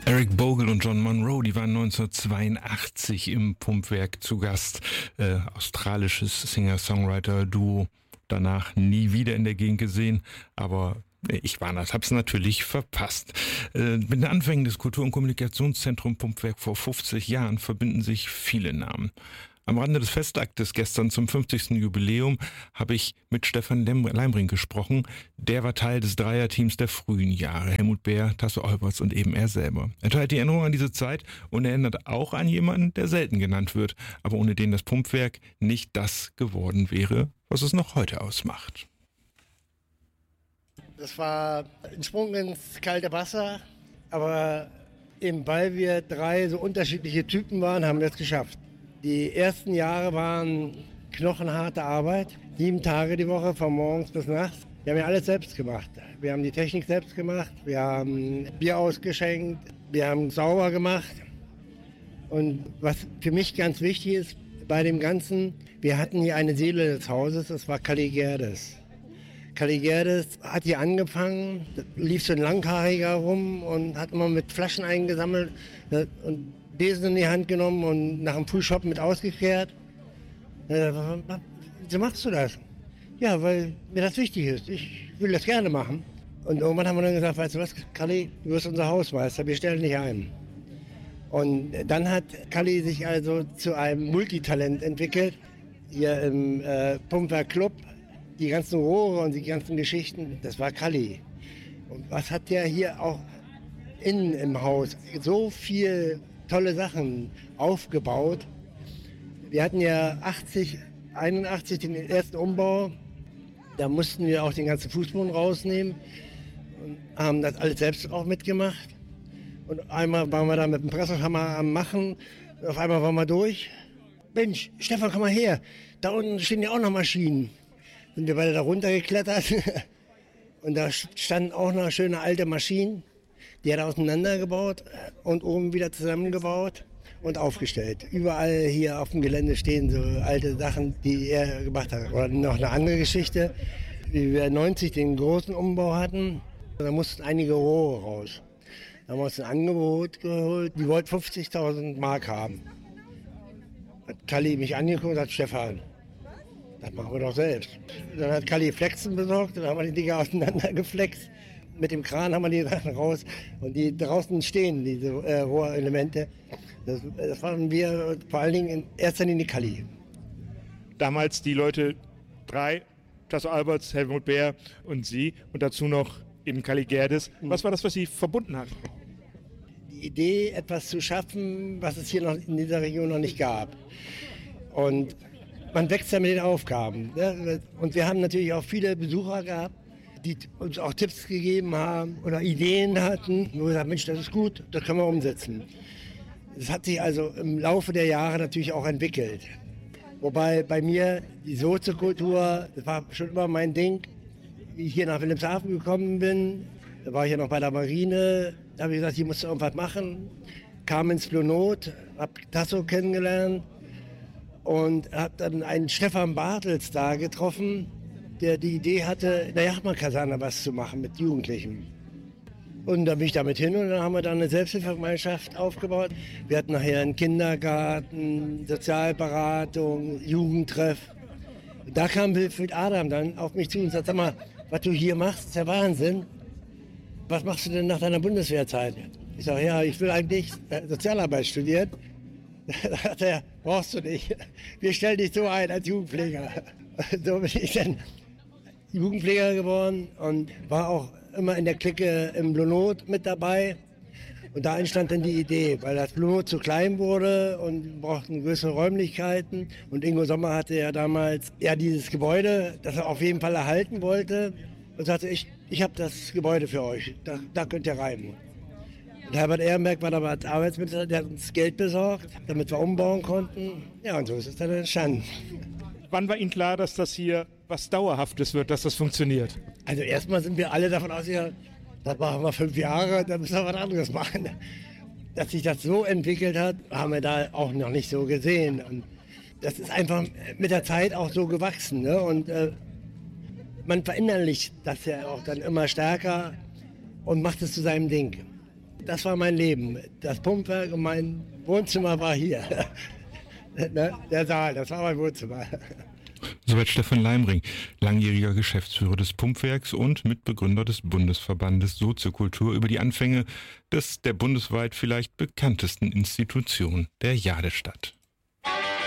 Eric Bogle und John Monroe, die waren 1982 im Pumpwerk zu Gast. Australisches Singer-Songwriter-Duo. Danach nie wieder in der Gegend gesehen, aber ich hab's natürlich verpasst. Mit den Anfängen des Kultur- und Kommunikationszentrum Pumpwerk vor 50 Jahren verbinden sich viele Namen. Am Rande des Festaktes gestern zum 50. Jubiläum habe ich mit Stefan Leimring gesprochen. Der war Teil des Dreierteams der frühen Jahre. Helmut Beer, Tasso Olberts und eben er selber. Er teilt die Erinnerung an diese Zeit und erinnert auch an jemanden, der selten genannt wird, aber ohne den das Pumpwerk nicht das geworden wäre, was es noch heute ausmacht. Das war ein Sprung ins kalte Wasser, aber eben weil wir drei so unterschiedliche Typen waren, haben wir es geschafft. Die ersten Jahre waren knochenharte Arbeit, 7 Tage die Woche, von morgens bis nachts. Wir haben ja alles selbst gemacht. Wir haben die Technik selbst gemacht, wir haben Bier ausgeschenkt, wir haben sauber gemacht. Und was für mich ganz wichtig ist bei dem Ganzen, wir hatten hier eine Seele des Hauses, das war Kalli Gerdes. Kalli Gerdes hat hier angefangen, lief so ein Langhaariger rum und hat immer mit Flaschen eingesammelt und Besen in die Hand genommen und nach dem Frühshop mit ausgekehrt. Wieso machst du das? Ja, weil mir das wichtig ist. Ich will das gerne machen. Und irgendwann haben wir dann gesagt, weißt du was, Kalli, du wirst unser Hausmeister, wir stellen dich ein. Und dann hat Kalli sich also zu einem Multitalent entwickelt, hier im Pumpwerk Club. Die ganzen Rohre und die ganzen Geschichten, das war Kalli. Und was hat der hier auch innen im Haus so viel tolle Sachen aufgebaut. Wir hatten ja 81 den ersten Umbau. Da mussten wir auch den ganzen Fußboden rausnehmen und haben das alles selbst auch mitgemacht. Und einmal waren wir da mit dem Presshammer am Machen. Auf einmal waren wir durch. Mensch, Stefan, komm mal her. Da unten stehen ja auch noch Maschinen. Sind wir beide da runtergeklettert. Und da standen auch noch schöne alte Maschinen. Die hat er auseinandergebaut und oben wieder zusammengebaut und aufgestellt. Überall hier auf dem Gelände stehen so alte Sachen, die er gemacht hat. Oder noch eine andere Geschichte, wie wir 90 den großen Umbau hatten, da mussten einige Rohre raus. Da haben wir uns ein Angebot geholt, die wollten 50.000 Mark haben. Hat Kalli mich angeguckt und sagt, Stefan, das machen wir doch selbst. Dann hat Kalli Flexen besorgt und dann haben wir die Dinger auseinandergeflext. Mit dem Kran haben wir die Sachen raus und die draußen stehen, diese Rohrelemente. Das waren wir vor allen Dingen in erster Linie Kalli. Damals die Leute 3, Tasso Olberts, Helmut Beer und Sie und dazu noch eben Kalli Gerdes. Was war das, was Sie verbunden hat? Die Idee, etwas zu schaffen, was es hier noch in dieser Region noch nicht gab. Und man wächst ja mit den Aufgaben. Ne? Und wir haben natürlich auch viele Besucher gehabt, die uns auch Tipps gegeben haben oder Ideen hatten, wo wir gesagt, Mensch, das ist gut, das können wir umsetzen. Das hat sich also im Laufe der Jahre natürlich auch entwickelt. Wobei bei mir die Soziokultur, das war schon immer mein Ding. Wie ich hier nach Wilhelmshaven gekommen bin, da war ich ja noch bei der Marine, da habe ich gesagt, hier musst du irgendwas machen. Kam ins Blue Note, habe Tasso kennengelernt und habe dann einen Stefan Bartels da getroffen, der die Idee hatte, in der Jachmann-Kaserne was zu machen mit Jugendlichen. Und da bin ich damit hin und dann haben wir dann eine Selbsthilfegemeinschaft aufgebaut. Wir hatten nachher einen Kindergarten, Sozialberatung, Jugendtreff. Und da kam Wilfried Adam dann auf mich zu und sagte, sag mal, was du hier machst, ist ja Wahnsinn. Was machst du denn nach deiner Bundeswehrzeit? Ich sage, ja, ich will eigentlich Sozialarbeit studieren. Da sagt er, brauchst du nicht. Wir stellen dich so ein als Jugendpfleger. So bin ich dann Jugendpfleger geworden und war auch immer in der Clique im Blue Note mit dabei. Und da entstand dann die Idee, weil das Blue Note zu klein wurde und wir brauchten größere Räumlichkeiten. Und Ingo Sommer hatte ja damals dieses Gebäude, das er auf jeden Fall erhalten wollte. Und sagte, ich habe das Gebäude für euch, da könnt ihr rein. Und Herbert Ehrenberg war damals Arbeitsminister, der hat uns Geld besorgt, damit wir umbauen konnten. Ja, und so ist es dann entstanden. Wann war Ihnen klar, dass das hier was Dauerhaftes wird, dass das funktioniert? Also erstmal sind wir alle davon ausgegangen, das machen wir 5 Jahre, dann müssen wir was anderes machen. Dass sich das so entwickelt hat, haben wir da auch noch nicht so gesehen. Und das ist einfach mit der Zeit auch so gewachsen. Ne? Und man verinnerlicht das ja auch dann immer stärker und macht es zu seinem Ding. das war mein Leben. Das Pumpwerk und mein Wohnzimmer war hier. Der Saal, das war mein Wohnzimmer. Soweit Stefan Leimring, langjähriger Geschäftsführer des Pumpwerks und Mitbegründer des Bundesverbandes Soziokultur, über die Anfänge der bundesweit vielleicht bekanntesten Institution der Jadestadt.